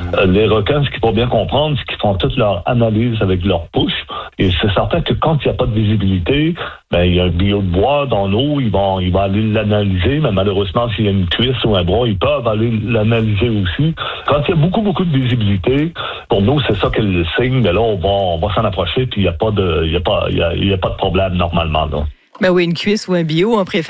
Les requins, ce qu'il faut bien comprendre, c'est qu'ils font toute leur analyse avec leur pouce. Et c'est certain que quand il n'y a pas de visibilité, il y a un bio de bois dans l'eau, il va aller l'analyser, mais malheureusement, s'il y a une cuisse ou un bras, ils peuvent aller l'analyser aussi. Quand il y a beaucoup de visibilité, pour nous, c'est ça qu'est le signe, mais là, on va s'en approcher, puis il n'y a pas de problème normalement, là. Ben oui, une cuisse ou un bio, on préfère